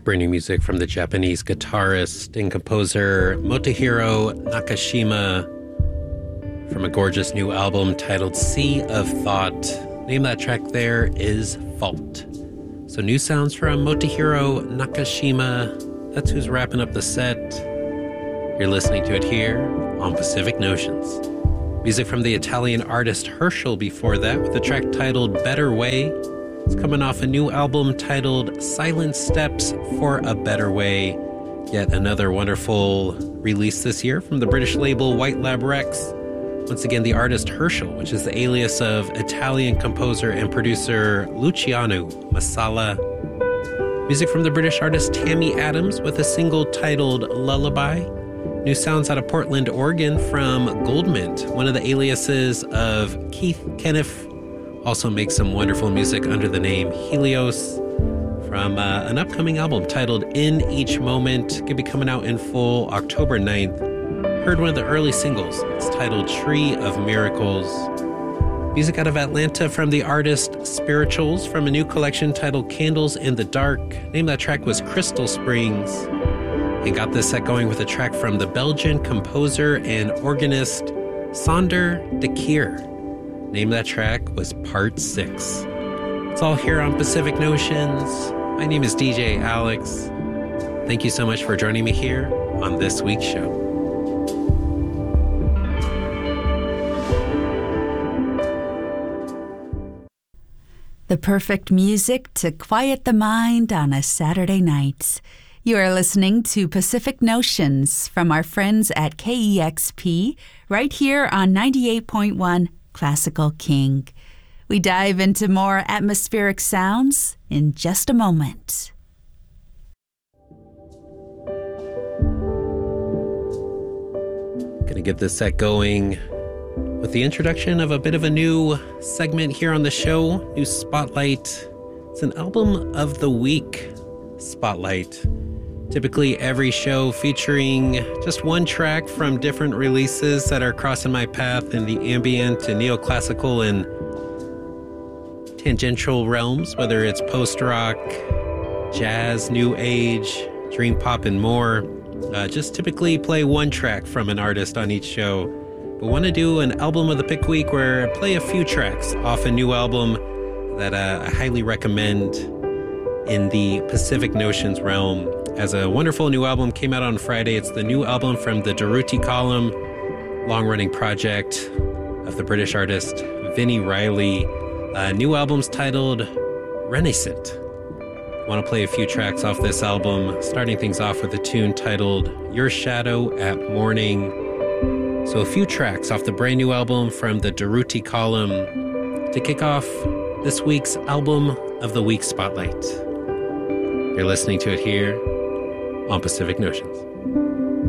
brand new music from the Japanese guitarist and composer Motohiro Nakashima from a gorgeous new album titled Sea of Thought. Name of that track there is Fault. So new sounds from Motohiro Nakashima. That's who's wrapping up the set. You're listening to it here on Pacific Notions. Music from the Italian artist Herschel before that with a track titled Better Way. It's coming off a new album titled Silent Steps for a Better Way. Yet another wonderful release this year from the British label White Lab Rex. Once again, the artist Herschel, which is the alias of Italian composer and producer Luciano Masala. Music from the British artist Tammy Adams with a single titled Lullaby. New sounds out of Portland, Oregon from Goldmint, one of the aliases of Keith Kenneth. Also makes some wonderful music under the name Helios from an upcoming album titled In Each Moment. Going to be coming out in full October 9th. Heard one of the early singles. It's titled Tree of Miracles. Music out of Atlanta from the artist Spirituals from a new collection titled Candles in the Dark. Name of that track was Crystal Springs. And got this set going with a track from the Belgian composer and organist Sander de Keer. Name of that track was Part 6. It's all here on Pacific Notions. My name is DJ Alex. Thank you so much for joining me here on this week's show. The perfect music to quiet the mind on a Saturday night. You are listening to Pacific Notions from our friends at KEXP right here on 98.1 Classical King. We dive into more atmospheric sounds in just a moment. Gonna get this set going with the introduction of a bit of a new segment here on the show, new Spotlight. It's an Album of the Week Spotlight. Typically every show featuring just one track from different releases that are crossing my path in the ambient and neoclassical and tangential realms, whether it's post-rock, jazz, new age, dream pop, and more. Just typically play one track from an artist on each show. But want to do an Album of the Pick Week where I play a few tracks off a new album that I highly recommend in the Pacific Notions realm. As a wonderful new album came out on Friday. It's the new album from the Durruti Column, long-running project of the British artist Vinnie Riley. New album's titled Renaissance. I want to play a few tracks off this album, starting things off with a tune titled Your Shadow at Morning. So a few tracks off the brand new album from the Durruti Column to kick off this week's Album of the Week Spotlight. You're listening to it here on Pacific Notions.